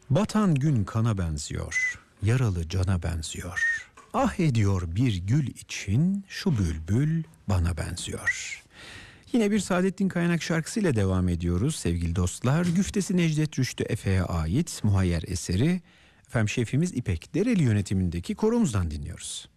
Batan gün kana benziyor, yaralı cana benziyor. Ah ediyor bir gül için şu bülbül bana benziyor. Yine bir Saadettin Kaynak şarkısıyla devam ediyoruz sevgili dostlar. Güftesi Necdet Rüştü Efe'ye ait muhayyer eseri efendim şefimiz İpek Dereli yönetimindeki koromuzdan dinliyoruz.